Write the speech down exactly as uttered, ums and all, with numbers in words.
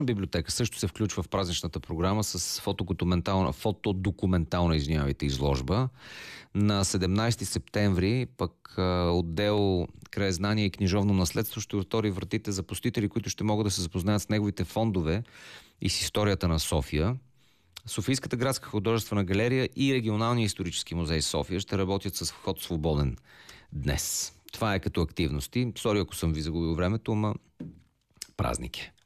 библиотека също се включва в празничната програма с фотодокументална, фотодокументална извинявайте, изложба. На седемнайсети септември пък отдел Краезнание и книжовно наследство ще отвори вратите за посетители, които ще могат да се запознаят с неговите фондове и с историята на София. Софийската градска художествена галерия и Регионалния исторически музей София ще работят с вход свободен днес. Това е като активности. Сори, ако съм ви загубил времето, ама празник е.